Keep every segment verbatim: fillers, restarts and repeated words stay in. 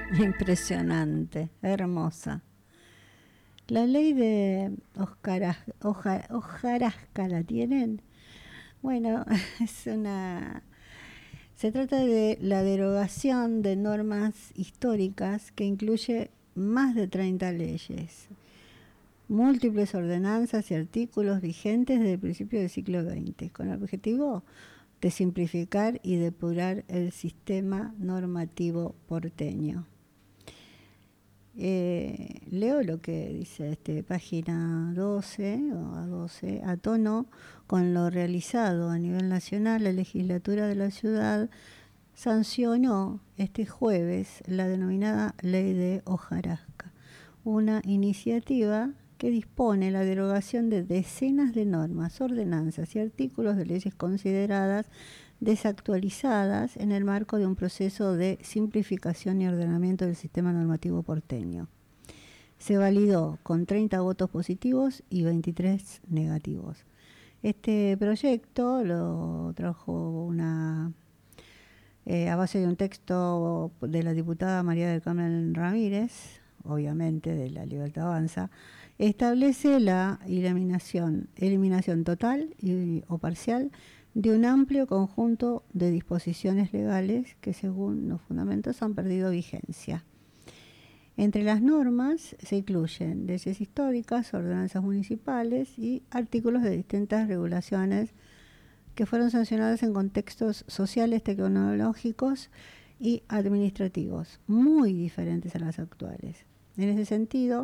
Impresionante, hermosa. La ley de Ojaras- Oja- hojarasca, ¿la tienen? Bueno, es una... Se trata de la derogación de normas históricas que incluye más de treinta leyes, múltiples ordenanzas y artículos vigentes desde el principio del siglo veinte, con el objetivo de simplificar y depurar el sistema normativo porteño. Eh, leo lo que dice este, página doce o a doce. A tono con lo realizado a nivel nacional, la legislatura de la ciudad sancionó este jueves la denominada Ley de Hojarasca, una iniciativa que dispone la derogación de decenas de normas, ordenanzas y artículos de leyes consideradas desactualizadas en el marco de un proceso de simplificación y ordenamiento del sistema normativo porteño. Se validó con treinta votos positivos y veintitrés negativos. Este proyecto lo trajo una eh, a base de un texto de la diputada María del Carmen Ramírez, obviamente de La Libertad Avanza. Establece la eliminación, eliminación total y, o parcial de un amplio conjunto de disposiciones legales que, según los fundamentos, han perdido vigencia. Entre las normas se incluyen leyes históricas, ordenanzas municipales y artículos de distintas regulaciones que fueron sancionadas en contextos sociales, tecnológicos y administrativos muy diferentes a las actuales. En ese sentido,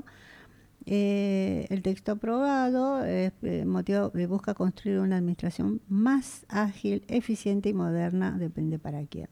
Eh, el texto aprobado eh, motivo, eh, busca construir una administración más ágil, eficiente y moderna, depende para quién.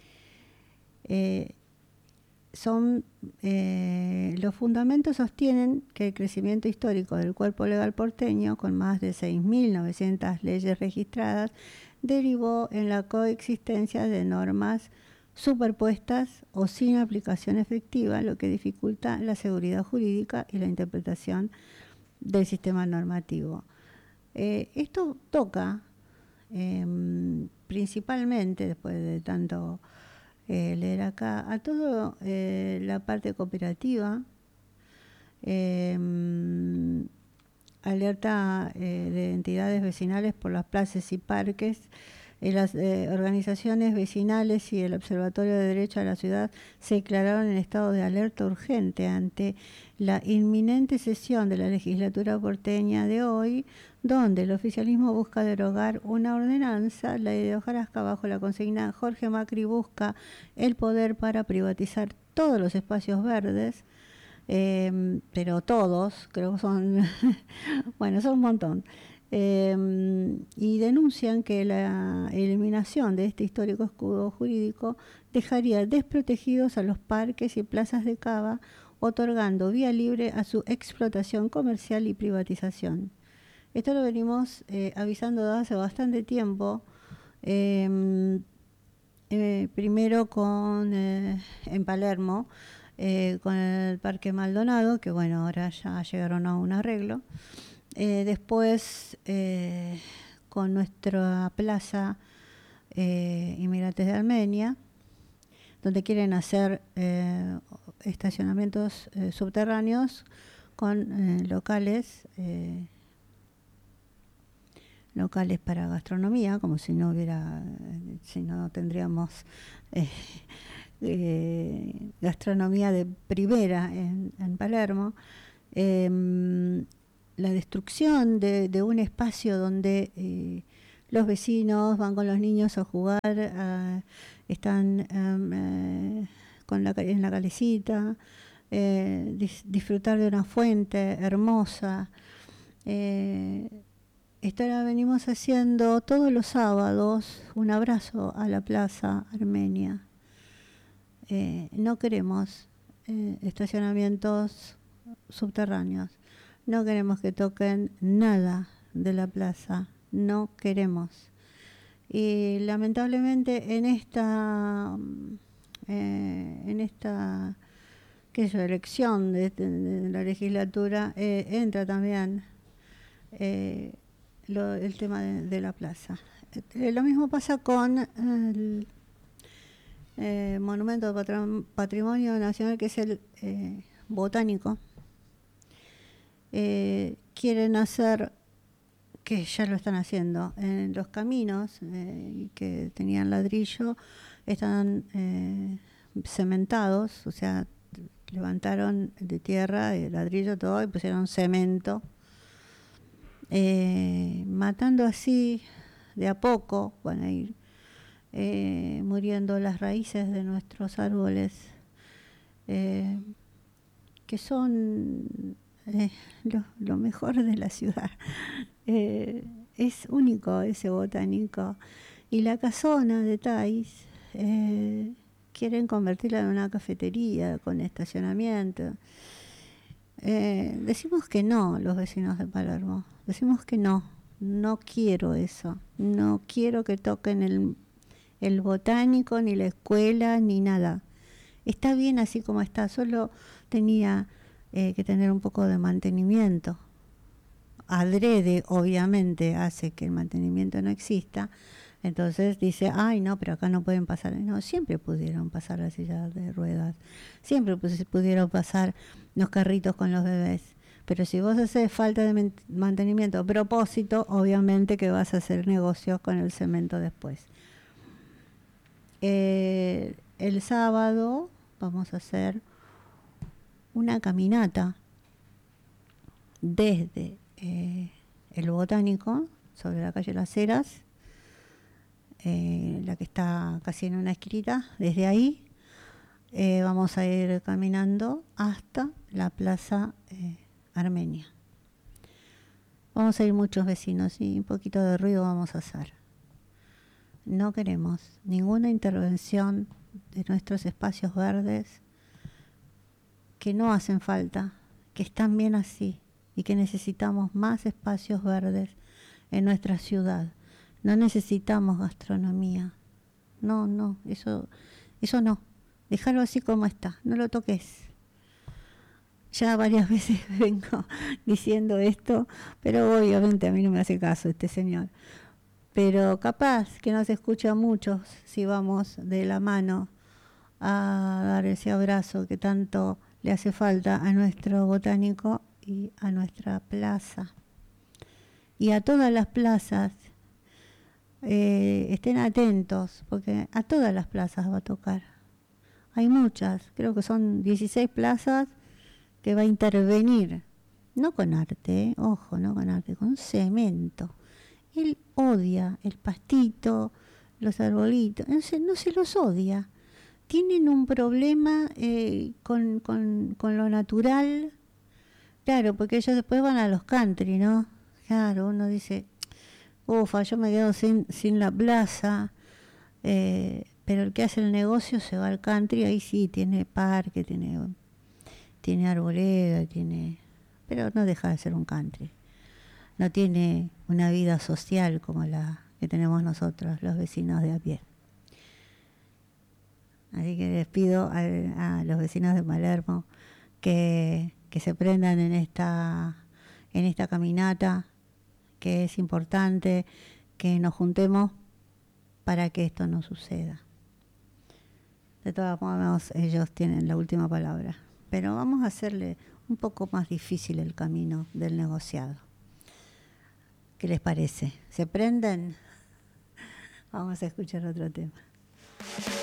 Eh, son eh, los fundamentos sostienen que el crecimiento histórico del cuerpo legal porteño, con más de seis mil novecientas leyes registradas, derivó en la coexistencia de normas superpuestas o sin aplicación efectiva, lo que dificulta la seguridad jurídica y la interpretación del sistema normativo. Eh, esto toca eh, principalmente, después de tanto eh, leer acá, a toda eh, la parte cooperativa, eh, alerta eh, de entidades vecinales por las plazas y parques. Eh, las eh, organizaciones vecinales y el Observatorio de Derecho a la Ciudad se declararon en estado de alerta urgente ante la inminente sesión de la legislatura porteña de hoy, donde el oficialismo busca derogar una ordenanza, la ley de Hojarasca, bajo la consigna Jorge Macri busca el poder para privatizar todos los espacios verdes, eh, pero todos, creo que son, bueno, son un montón. Eh, y denuncian que la eliminación de este histórico escudo jurídico dejaría desprotegidos a los parques y plazas de cava, otorgando vía libre a su explotación comercial y privatización. Esto lo venimos eh, avisando desde hace bastante tiempo, eh, eh, primero con eh, en Palermo, eh, con el Parque Maldonado, que bueno, ahora ya llegaron a un arreglo. Eh, después eh, con nuestra plaza eh, Inmigrantes de Armenia, donde quieren hacer eh, estacionamientos eh, subterráneos con eh, locales eh, locales para gastronomía, como si no hubiera, si no tendríamos eh, eh, gastronomía de primera en, en Palermo. Eh, la destrucción de, de un espacio donde eh, los vecinos van con los niños a jugar, uh, están um, eh, con la, en la calecita, eh, dis, disfrutar de una fuente hermosa. Eh, esto lo venimos haciendo todos los sábados, un abrazo a la Plaza Armenia. Eh, no queremos eh, estacionamientos subterráneos. No queremos que toquen nada de la plaza, no queremos. Y lamentablemente en esta eh, en esta qué sé yo, elección de, de, de la legislatura eh, entra también eh, lo, el tema de, de la plaza. Eh, lo mismo pasa con el, eh, monumento de patri- patrimonio nacional, que es el eh, botánico. Eh, quieren hacer, que ya lo están haciendo, en los caminos eh, que tenían ladrillo, están eh, cementados, o sea, levantaron de tierra, el ladrillo, todo, y pusieron cemento, eh, matando así de a poco, van a ir eh, muriendo las raíces de nuestros árboles, eh, que son eh, lo, lo mejor de la ciudad. Eh, es único ese botánico. Y la casona de Thais eh, quieren convertirla en una cafetería con estacionamiento. Eh, decimos que no, los vecinos de Palermo. Decimos que no. No quiero eso. No quiero que toquen el, el botánico, ni la escuela, ni nada. Está bien así como está. Solo tenía eh, que tener un poco de mantenimiento. Adrede, obviamente, hace que el mantenimiento no exista. Entonces dice, ay, no, pero acá no pueden pasar. No, siempre pudieron pasar las sillas de ruedas. Siempre pudieron pasar los carritos con los bebés. Pero si vos haces falta de mantenimiento a propósito, obviamente que vas a hacer negocios con el cemento después. Eh, el sábado vamos a hacer una caminata desde eh, el Botánico, sobre la calle Las Heras, eh, la que está casi en una esquina. Desde ahí eh, vamos a ir caminando hasta la Plaza eh, Armenia. Vamos a ir muchos vecinos y un poquito de ruido vamos a hacer. No queremos ninguna intervención de nuestros espacios verdes, que no hacen falta, que están bien así y que necesitamos más espacios verdes en nuestra ciudad. No necesitamos gastronomía. No, no, eso, eso no. Déjalo así como está, no lo toques. Ya varias veces vengo diciendo esto, pero obviamente a mí no me hace caso este señor. Pero capaz que nos escucha a muchos si vamos de la mano a dar ese abrazo que tanto le hace falta a nuestro botánico y a nuestra plaza. Y a todas las plazas, eh, estén atentos, porque a todas las plazas va a tocar. Hay muchas, creo que son dieciséis plazas que va a intervenir, no con arte, eh, ojo, no con arte, con cemento. Él odia el pastito, los arbolitos, no se, no se los odia. Tienen un problema eh, con, con, con lo natural, claro, porque ellos después van a los country, ¿no? Claro, uno dice, ufa, yo me quedo sin, sin la plaza, eh, pero el que hace el negocio se va al country, ahí sí, tiene parque, tiene, tiene arboleda, tiene, pero no deja de ser un country. No tiene una vida social como la que tenemos nosotros, los vecinos de a pie. Así que les pido a, a los vecinos de Palermo que, que se prendan en esta, en esta caminata, que es importante que nos juntemos para que esto no suceda. De todas formas, ellos tienen la última palabra. Pero vamos a hacerle un poco más difícil el camino del negociado. ¿Qué les parece? ¿Se prenden? Vamos a escuchar otro tema.